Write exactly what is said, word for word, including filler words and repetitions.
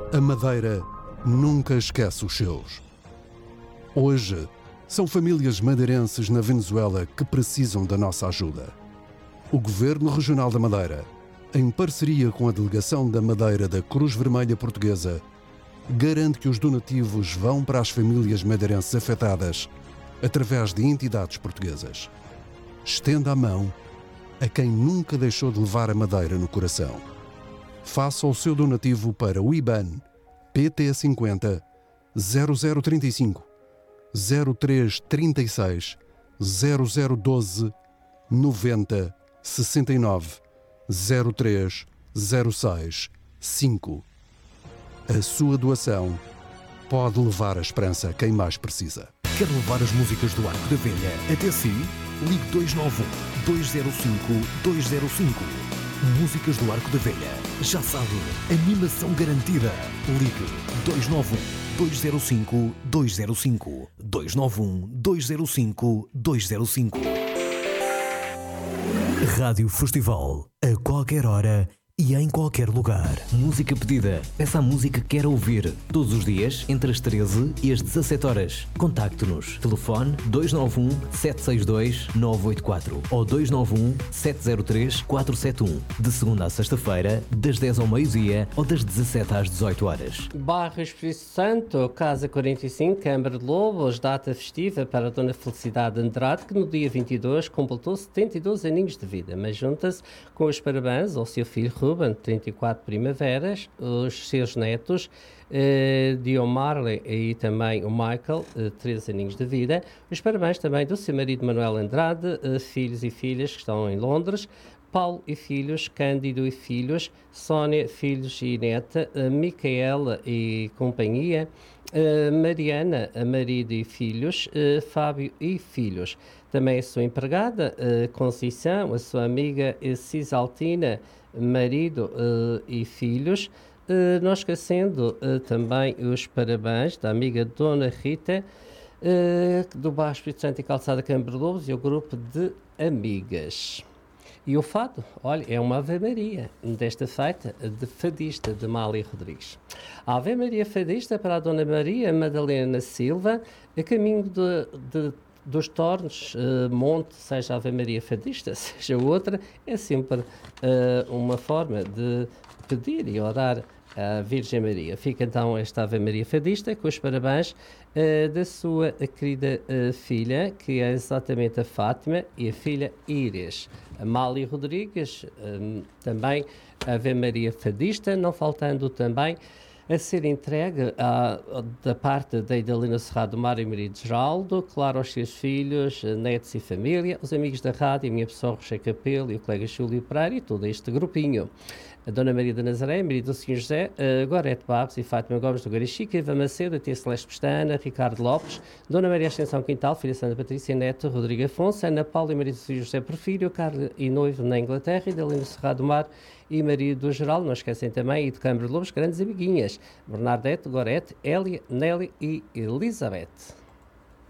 A Madeira nunca esquece os seus. Hoje, são famílias madeirenses na Venezuela que precisam da nossa ajuda. O Governo Regional da Madeira, em parceria com a Delegação da Madeira da Cruz Vermelha Portuguesa, garante que os donativos vão para as famílias madeirenses afetadas através de entidades portuguesas. Estenda a mão a quem nunca deixou de levar a Madeira no coração. Faça o seu donativo para o I B A N P T cinquenta zero zero trinta e cinco zero três trinta e seis zero zero doze noventa sessenta e nove zero três zero seis cinco. A sua doação pode levar a esperança a quem mais precisa. Quer levar as músicas do Arco da Velha até si? Ligue dois nove um, dois zero cinco, dois zero cinco. Músicas do Arco da Velha. Já sabe, animação garantida. Ligue dois nove um, dois zero cinco, dois zero cinco. dois nove um, dois zero cinco, dois zero cinco. Rádio Festival. A qualquer hora e em qualquer lugar. Música pedida. Peça a música que quer ouvir. Todos os dias, entre as treze e as dezassete horas. Contacte-nos. Telefone dois nove um, sete seis dois, nove oito quatro ou dois nove um, sete zero três, quatro sete um. De segunda a sexta-feira, das dez ao meio-dia ou das dezassete às dezoito horas. Bairro Espírito Santo, Casa quarenta e cinco, Câmara de Lobos, data festiva para a Dona Felicidade Andrade, que no dia vinte e dois completou setenta e dois aninhos de vida, mas junta-se com os parabéns ao seu filho Ruben, trinta e quatro primaveras, os seus netos, eh, Diomarle e também o Michael, eh, treze aninhos de vida. Os parabéns também do seu marido Manuel Andrade, eh, filhos e filhas que estão em Londres, Paulo e filhos, Cândido e filhos, Sónia, filhos e neta, eh, Micaela e companhia, eh, Mariana, marido e filhos, eh, Fábio e filhos. Também a sua empregada, eh, Conceição, a sua amiga eh, Cisaltina, marido uh, e filhos, uh, não esquecendo uh, também os parabéns da amiga Dona Rita, uh, do Bairro Espírito Santo e Calçada Câmara de Lobos, e o grupo de amigas. E o fado, olha, é uma Ave Maria desta feita de fadista de Mália Rodrigues. A Ave Maria fadista para a Dona Maria Madalena Silva, a caminho de, de dos tornos, uh, monte, seja a Ave Maria fadista, seja outra, é sempre uh, uma forma de pedir e orar à Virgem Maria. Fica então esta Ave Maria fadista com os parabéns uh, da sua querida uh, filha, que é exatamente a Fátima, e a filha Íris. Amália Rodrigues, um, também a Ave Maria fadista, não faltando também a ser entregue a, a, da parte da Idalina Serrado, Mário Marido Geraldo, claro, aos seus filhos, netos e família, os amigos da rádio, a minha pessoa, Rocha Capelo e o colega Júlio Pereira e todo este grupinho. A Dona Maria da Nazaré, Maria do Senhor José, uh, Gorete Barros e Fátima Gomes do Garichica, Eva Macedo, Tia Celeste Pestana, Ricardo Lopes, Dona Maria Ascensão Quintal, Filha Santa Patrícia Neto, Rodrigo Afonso, Ana Paula e Maria do Senhor José Porfírio, Carlos e Noivo na Inglaterra, e Idalina Serrado Mar e Maria do Geral, não esquecem também, e de Câmara de Lobos, grandes amiguinhas, Bernadette, Gorete, Hélia, Nelly e Elizabeth.